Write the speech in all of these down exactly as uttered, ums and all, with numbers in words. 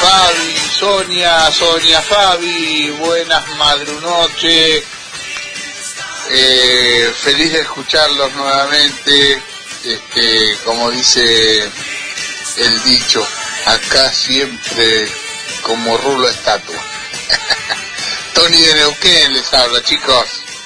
Fabi, Sonia, Sonia Fabi, buenas madrunoches. Eh, feliz de escucharlos nuevamente. Este, como dice el dicho, acá siempre como rulo estatua. Tony de Neuquén les habla, chicos.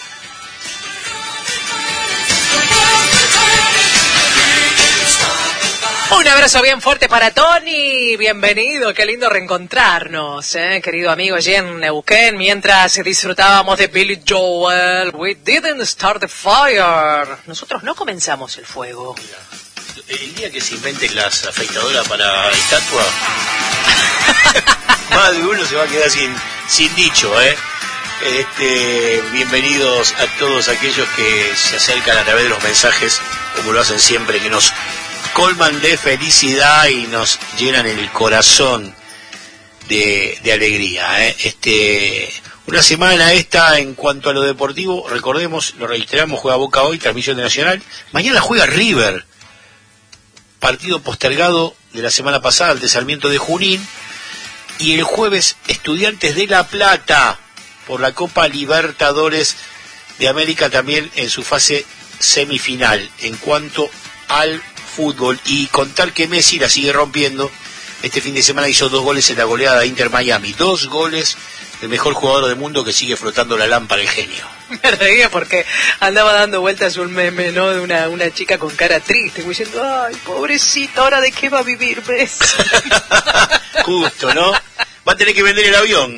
Un abrazo bien fuerte para Tony, bienvenido, qué lindo reencontrarnos, ¿eh? Querido amigo allí en Neuquén, mientras disfrutábamos de Billy Joel, We Didn't Start the Fire, nosotros no comenzamos el fuego. El día que se inventen las afeitadoras para estatua, más de uno se va a quedar sin, sin dicho, ¿eh? Este, bienvenidos a todos aquellos que se acercan a través de los mensajes, como lo hacen siempre, que nos colman de felicidad y nos llenan el corazón de, de alegría, ¿eh? Este, una semana esta en cuanto a lo deportivo, recordemos, lo registramos, juega Boca hoy, transmisión de Nacional, mañana juega River, partido postergado de la semana pasada, el de Sarmiento de Junín, y el jueves Estudiantes de La Plata por la Copa Libertadores de América, también en su fase semifinal. En cuanto al fútbol, y contar que Messi la sigue rompiendo, este fin de semana hizo dos goles en la goleada Inter Miami, dos goles, el mejor jugador del mundo que sigue flotando la lámpara, el genio. Me reía porque andaba dando vueltas un meme, ¿no? De una, una chica con cara triste, diciendo, ay, pobrecita, ¿ahora de qué va a vivir Messi? Justo, ¿no? Va a tener que vender el avión.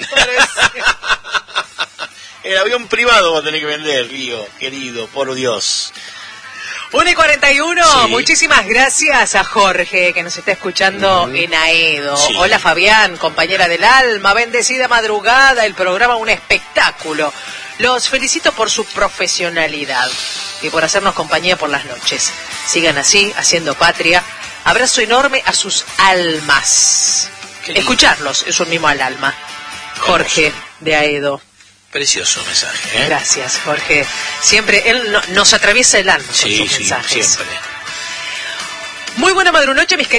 El avión privado va a tener que vender, Río, querido, por Dios. una y cuarenta y uno, Sí. Muchísimas gracias a Jorge que nos está escuchando uh-huh. en Aedo. Sí. Hola Fabián, compañera del alma, bendecida madrugada, el programa un espectáculo. Los felicito por su profesionalidad y por hacernos compañía por las noches. Sigan así, haciendo patria. Abrazo enorme a sus almas. Escucharlos es un mimo al alma. Jorge de Aedo. Precioso mensaje, ¿eh? Gracias, Jorge. Siempre él no, nos atriviesa el alma sí, con sus sí, mensajes. Siempre. Muy buena madrunoche, mis queridos.